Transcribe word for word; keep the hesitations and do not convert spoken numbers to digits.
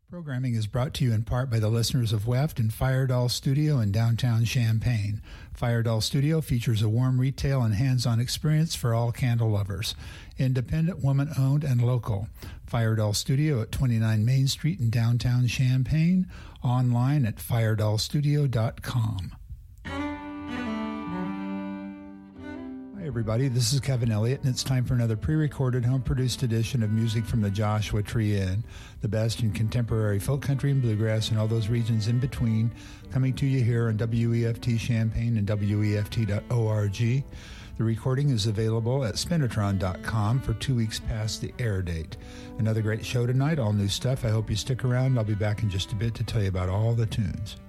Programming is brought to you in part by the listeners of W E F T and Fire Doll Studio in downtown Champaign. Fire Doll Studio features a warm retail and hands-on experience for all candle lovers. Independent, woman-owned, and local. Fire Doll Studio at twenty-nine Main Street in downtown Champaign. Online at fire doll studio dot com. Hi, everybody. This is Kevin Elliott, and it's time for another pre-recorded, home-produced edition of Music from the Joshua Tree Inn, the best in contemporary folk country and bluegrass and all those regions in between, coming to you here on W E F T Champaign and W E F T dot org. The recording is available at spinatron dot com for two weeks past the air date. Another great show tonight, all new stuff. I hope you stick around. I'll be back in just a bit to tell you about all the tunes.